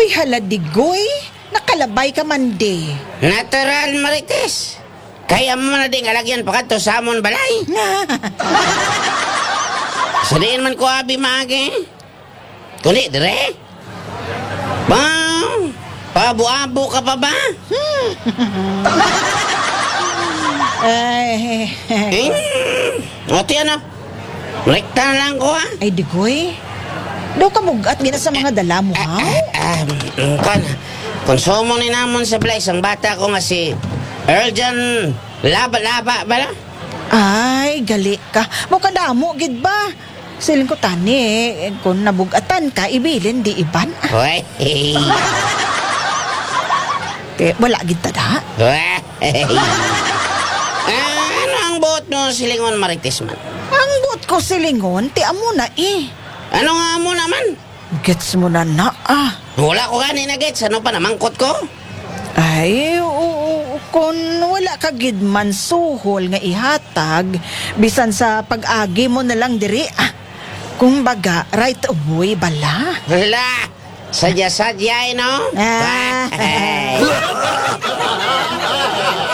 Uy, haladigoy. Nakalabay ka man di. Natural, Marites. Kaya mo na ding alagyan pa kadto sa amon balay. Sadiin man ko abi maagi. Kundi dire. Bang! Pabu-abo ka pa ba? Ay, Oti ano? Rekta na lang ko ha. ay digoy. Daw ka bugat gina sa mga dala mo, ha? Konsumo ni namon sa balay isang bata ko nga si Earl John Laba-laba ba na? Ay, gali ka. Mukha damo, gid ba? Siling ko tani, kung nabugatan ka, ibilin di iban. Hoy! Kaya wala gid tada. Ano ang buot mo silingon, Marites man? Ang buot ko silingon, ti amo na eh. Ano nga mo naman? Gets mo na na ah. Wala ko gani na gets. Ano pa namangkot ko? Ay, oo, kung wala ka gid man suhol nga ihatag, bisan sa pag-agi mo na lang diri ah. Kung baga, right away bala. Wala! Sadya-sadya, no? Ah.